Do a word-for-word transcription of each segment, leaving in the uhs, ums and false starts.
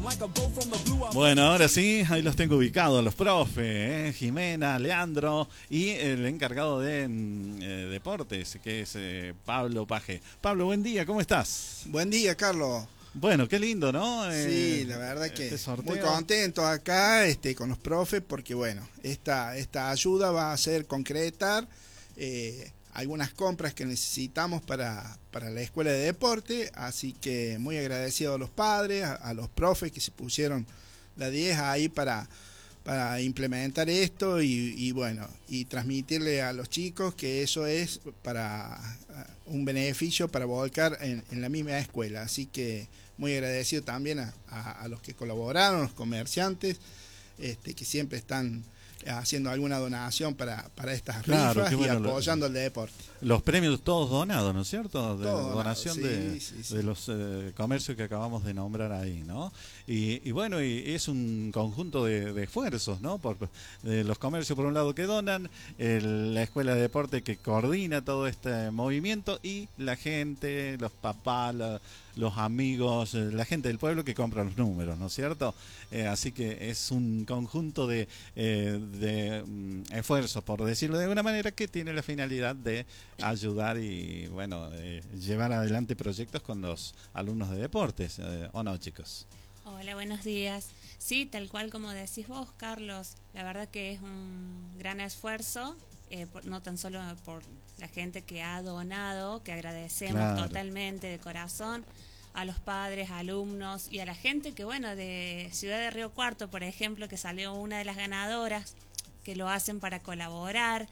Bueno, ahora sí, ahí los tengo ubicados, los profes, ¿eh? Jimena, Leandro y el encargado de eh, deportes, que es eh, Pablo Paje. Pablo, buen día, ¿cómo estás? Buen día, Carlos. Bueno, qué lindo, ¿no? Sí, eh, la verdad que este muy contento acá este, con los profes porque, bueno, esta, esta ayuda va a hacer concretar eh, algunas compras que necesitamos para, para la escuela de deporte, así que muy agradecido a los padres, a, a los profes que se pusieron la diez ahí para, para implementar esto y, y, bueno, y transmitirle a los chicos que eso es para un beneficio para volcar en, en la misma escuela, así que muy agradecido también a, a, a los que colaboraron, los comerciantes, este, que siempre están haciendo alguna donación para, para estas claro, rifas bueno, y apoyando el deporte. Los premios todos donados, ¿no es cierto? De Todo donación donado, sí, de, sí, sí. de los eh, comercios que acabamos de nombrar ahí, ¿no? Y, y bueno, y es un conjunto de, de esfuerzos, ¿no? Por de los comercios por un lado que donan, el, la escuela de deporte que coordina todo este movimiento y la gente, los papás, la, los amigos, la gente del pueblo que compra los números, ¿no es cierto? Eh, así que es un conjunto de, eh, de um, esfuerzos, por decirlo de alguna manera, que tiene la finalidad de ayudar y, bueno, eh, llevar adelante proyectos con los alumnos de deportes, eh, ¿o no, chicos? Hola, buenos días. Sí, tal cual como decís vos, Carlos, la verdad que es un gran esfuerzo, eh, por, no tan solo por la gente que ha donado, que agradecemos claro. totalmente de corazón, a los padres, alumnos y a la gente que, bueno, de Ciudad de Río Cuarto, por ejemplo, que salió una de las ganadoras, que lo hacen para colaborar.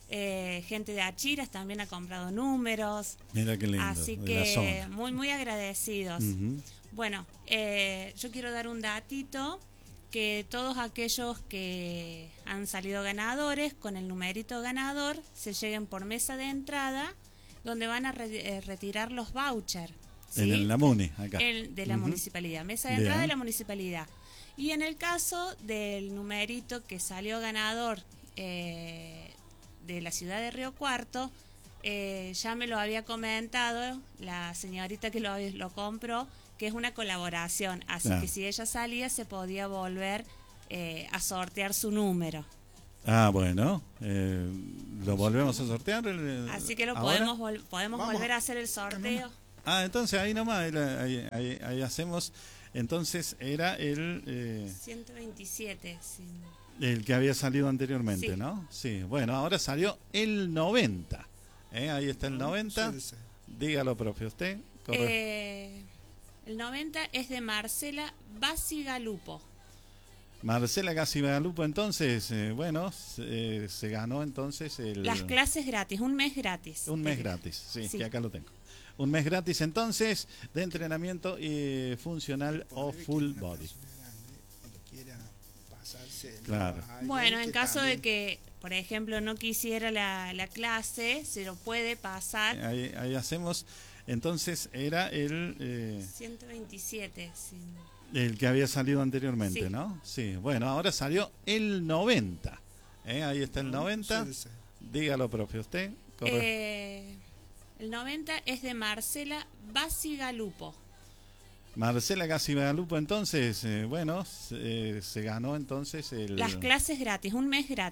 Eh, gente de Achiras también ha comprado números. Mira qué lindo. Así que muy, muy agradecidos. Uh-huh. Bueno, eh, yo quiero dar un datito, que todos aquellos que han salido ganadores, con el numerito ganador, se lleguen por mesa de entrada, donde van a re- eh, retirar los vouchers. ¿Sí? En la MUNI, acá. El de la uh-huh. municipalidad, mesa de Bien. entrada de la municipalidad. Y en el caso del numerito que salió ganador eh, de la ciudad de Río Cuarto, eh, ya me lo había comentado la señorita que lo, lo compró, que es una colaboración, así ah. que si ella salía se podía volver eh, a sortear su número. Ah, bueno, eh, ¿lo volvemos a sortear? El, así que lo ¿ahora? podemos vol- podemos Vamos. volver a hacer el sorteo. Ah, entonces ahí nomás, ahí, ahí, ahí, ahí hacemos, entonces era el... Eh, ciento veintisiete, sí. El que había salido anteriormente, sí. ¿no? Sí, bueno, ahora salió el noventa. ¿Eh? Ahí está el noventa. Sí, sí. Dígalo, profe, usted. Eh, el noventa es de Marcela Basigalupo. Marcela Basigalupo, entonces, eh, bueno, eh, se ganó entonces el... Las clases gratis, un mes gratis. Un mes gratis, sí, sí, que acá lo tengo. Un mes gratis entonces de entrenamiento eh, funcional o full body. Claro. Bueno, en caso de que, por ejemplo, no quisiera la, la clase, se lo puede pasar. Ahí, ahí hacemos, entonces era el... Eh, ciento veintisiete, sí. El que había salido anteriormente, sí. ¿no? Sí, bueno, ahora salió el noventa. ¿Eh? Ahí está el noventa. Sí, sí. Dígalo, profe, usted. Eh, el noventa es de Marcela Basigalupo. Marcela Basigalupo, entonces, eh, bueno, eh, se ganó entonces el... Las clases gratis, un mes gratis.